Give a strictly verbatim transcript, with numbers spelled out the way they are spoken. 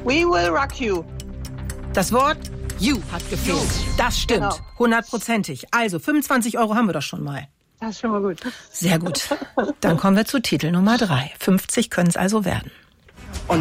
We will rock you. Das Wort you hat gefehlt. You. Das stimmt, genau. Hundertprozentig. Also fünfundzwanzig Euro haben wir doch schon mal. Das ist schon mal gut. Sehr gut. Dann kommen wir zu Titel Nummer drei. fünfzig können es also werden.